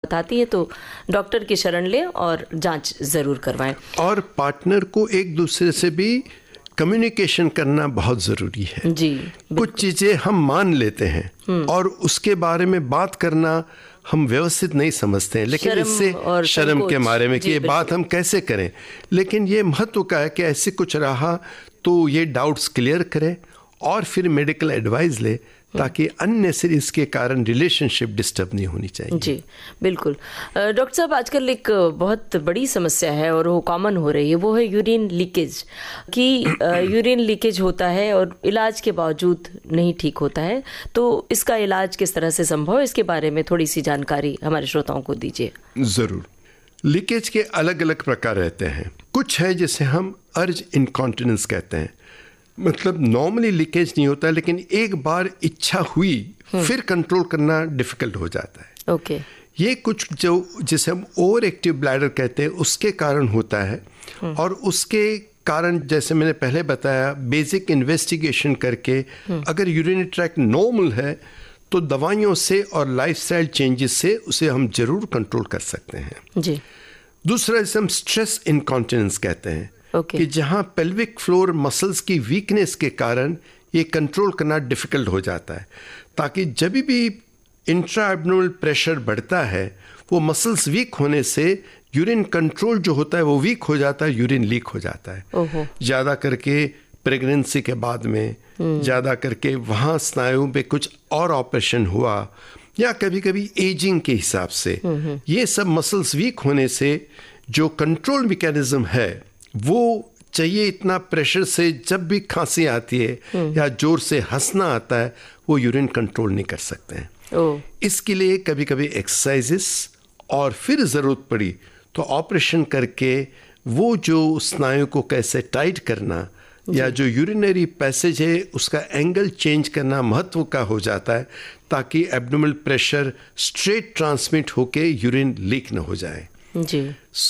बताती है तो डॉक्टर की शरण लें और जांच ज़रूर करवाएं। और पार्टनर को एक दूसरे से भी कम्युनिकेशन करना बहुत ज़रूरी है जी। कुछ चीज़ें हम मान लेते हैं और उसके बारे में बात करना हम व्यवस्थित नहीं समझते हैं, लेकिन इससे शर्म के मारे में कि ये बात हम कैसे करें। लेकिन ये महत्व का है कि ऐसे कुछ रहा तो ये डाउट्स क्लियर करें और फिर मेडिकल एडवाइस ले, ताकि अननेसेसरी इसके कारण रिलेशनशिप डिस्टर्ब नहीं होनी चाहिए। जी बिल्कुल। डॉक्टर साहब, आजकल एक बहुत बड़ी समस्या है और वो कॉमन हो रही है, वो है यूरिन लीकेज कि यूरिन लीकेज होता है और इलाज के बावजूद नहीं ठीक होता है। तो इसका इलाज किस तरह से संभव है, इसके बारे में थोड़ी सी जानकारी हमारे श्रोताओं को दीजिए। ज़रूर। लीकेज के अलग अलग प्रकार रहते हैं। कुछ है जिसे हम अर्ज इनकॉन्टिनेंस कहते हैं, मतलब नॉर्मली लीकेज नहीं होता लेकिन एक बार इच्छा हुई फिर कंट्रोल करना डिफिकल्ट हो जाता है। ओके। ये कुछ जो जिसे हम ओवर एक्टिव ब्लैडर कहते हैं उसके कारण होता है। और उसके कारण जैसे मैंने पहले बताया, बेसिक इन्वेस्टिगेशन करके अगर यूरिनरी ट्रैक्ट नॉर्मल है तो दवाइयों से और लाइफस्टाइल चेंजेस से उसे हम जरूर कंट्रोल कर सकते हैं। जी। दूसरा जिसे हम स्ट्रेस इनकॉन्टिनेंस कहते हैं कि जहां पेल्विक फ्लोर मसल्स की वीकनेस के कारण ये कंट्रोल करना डिफिकल्ट हो जाता है, ताकि जब भी इंट्रा एब्डोमिनल प्रेशर बढ़ता है वो मसल्स वीक होने से यूरिन कंट्रोल जो होता है वो वीक हो जाता है, यूरिन लीक हो जाता है। ज़्यादा करके प्रेगनेंसी के बाद में, ज़्यादा करके वहाँ स्नायु पे कुछ और ऑपरेशन हुआ, या कभी कभी एजिंग के हिसाब से ये सब मसल्स वीक होने से जो कंट्रोल मैकेनिज्म है वो चाहिए इतना प्रेशर से जब भी खांसी आती है या जोर से हंसना आता है वो यूरिन कंट्रोल नहीं कर सकते हैं। इसके लिए कभी कभी एक्सरसाइजेस और फिर ज़रूरत पड़ी तो ऑपरेशन करके वो जो स्नायु को कैसे टाइट करना या जो यूरिनरी पैसेज है उसका एंगल चेंज करना महत्व का हो जाता है, ताकि एब्डोमिनल प्रेशर स्ट्रेट ट्रांसमिट होके यूरिन लीक न हो जाए। जी।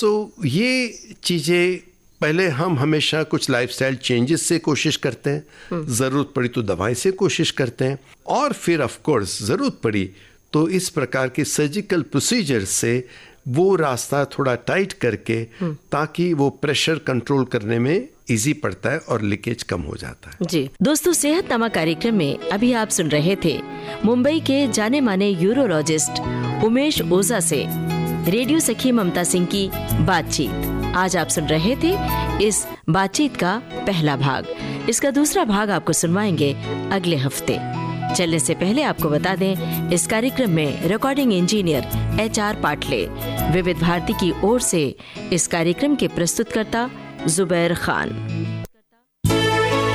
ये चीज़ें पहले हम हमेशा कुछ लाइफस्टाइल चेंजेस से कोशिश करते हैं, ज़रूरत पड़ी तो दवाई से कोशिश करते हैं, और फिर ऑफ कोर्स ज़रूरत पड़ी तो इस प्रकार के सर्जिकल प्रोसीजर से वो रास्ता थोड़ा टाइट करके ताकि वो प्रेशर कंट्रोल करने में इजी पड़ता है और लीकेज कम हो जाता है। जी दोस्तों, सेहतनामा कार्यक्रम में अभी आप सुन रहे थे मुंबई के जाने माने यूरोलॉजिस्ट उमेश ओझा से रेडियो सखी ममता सिंह की बातचीत। आज आप सुन रहे थे इस बातचीत का पहला भाग। इसका दूसरा भाग आपको सुनवाएंगे अगले हफ्ते। चलने से पहले आपको बता दें, इस कार्यक्रम में रिकॉर्डिंग इंजीनियर HR पाटले, विविध भारती की ओर से इस कार्यक्रम के प्रस्तुतकर्ता जुबैर खान।